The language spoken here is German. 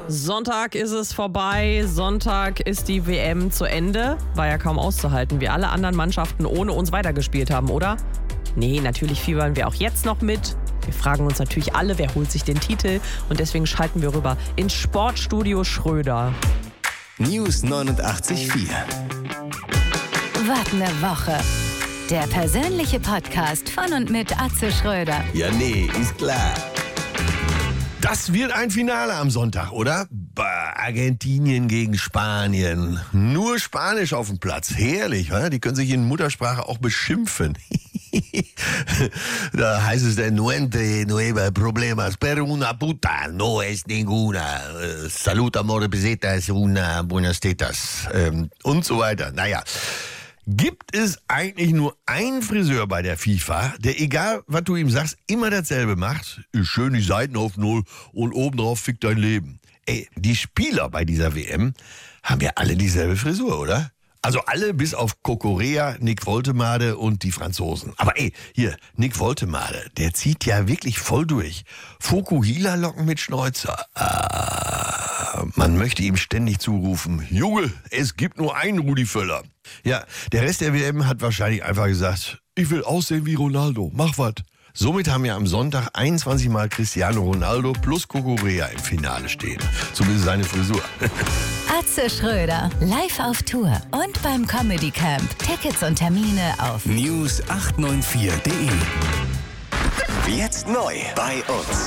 Sonntag ist es vorbei, Sonntag ist die WM zu Ende. War ja kaum auszuhalten, wie alle anderen Mannschaften ohne uns weitergespielt haben, oder? Nee, natürlich fiebern wir auch jetzt noch mit. Wir fragen uns natürlich alle, wer holt sich den Titel, und deswegen schalten wir rüber ins Sportstudio Schröder. News 89.4. Was ne Woche. Der persönliche Podcast von und mit Atze Schröder. Ja, nee, ist klar. Das wird ein Finale am Sonntag, oder? Argentinien gegen Spanien. Nur Spanisch auf dem Platz. Herrlich, oder? Die können sich in Muttersprache auch beschimpfen. Da heißt es dann, nueva problemas, pero una puta no es ninguna. Salud, amore, pesetas, una buenas tetas. Und so weiter. Naja. Gibt es eigentlich nur einen Friseur bei der FIFA, der, egal was du ihm sagst, immer dasselbe macht? Schön die Seiten auf Null und obendrauf fickt dein Leben. Ey, die Spieler bei dieser WM haben ja alle dieselbe Frisur, oder? Also alle bis auf Kokorea, Nick Woltemade und die Franzosen. Aber ey, hier, Nick Woltemade, der zieht ja wirklich voll durch. Fokuhila-Locken mit Schnäuzer. Man möchte ihm ständig zurufen, Junge, es gibt nur einen Rudi Völler. Ja, der Rest der WM hat wahrscheinlich einfach gesagt, ich will aussehen wie Ronaldo, mach was. Somit haben ja am Sonntag 21 Mal Cristiano Ronaldo plus Kokorea im Finale stehen. Zumindest seine Frisur. Atze Schröder, live auf Tour und beim Comedy Camp. Tickets und Termine auf News894.de. Jetzt neu bei uns.